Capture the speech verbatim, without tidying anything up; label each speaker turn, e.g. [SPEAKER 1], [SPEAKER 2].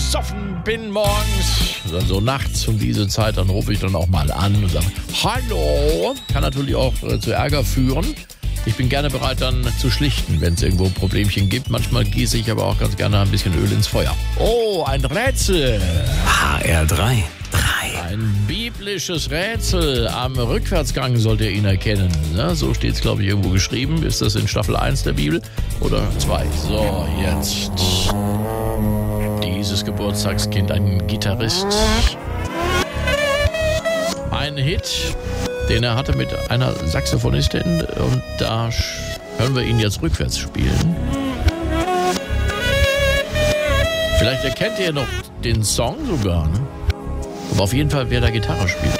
[SPEAKER 1] besoffen bin morgens, dann so nachts um diese Zeit, dann rufe ich dann auch mal an und sage, hallo, kann natürlich auch äh, zu Ärger führen. Ich bin gerne bereit, dann zu schlichten, wenn es irgendwo ein Problemchen gibt. Manchmal gieße ich aber auch ganz gerne ein bisschen Öl ins Feuer. Oh, ein Rätsel.
[SPEAKER 2] H R drei. drei.
[SPEAKER 1] Ein biblisches Rätsel. Am Rückwärtsgang sollt ihr ihn erkennen. Ja, so steht es, glaube ich, irgendwo geschrieben. Ist das in Staffel eins der Bibel oder zwei? So, jetzt. Dieses Geburtstagskind, ein Gitarrist. Ein Hit, den er hatte mit einer Saxophonistin, und da hören wir ihn jetzt rückwärts spielen. Vielleicht erkennt ihr noch den Song sogar, ne? Aber auf jeden Fall, wer da Gitarre spielt.